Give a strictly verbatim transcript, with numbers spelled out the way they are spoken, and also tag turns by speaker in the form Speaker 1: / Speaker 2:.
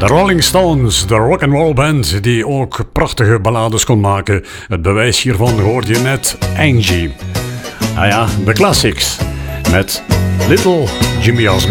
Speaker 1: De Rolling Stones, de rock'n'roll band die ook prachtige ballades kon maken. Het bewijs hiervan hoorde je net Angie. Ah ja, de classics met Little Jimmy Osmond.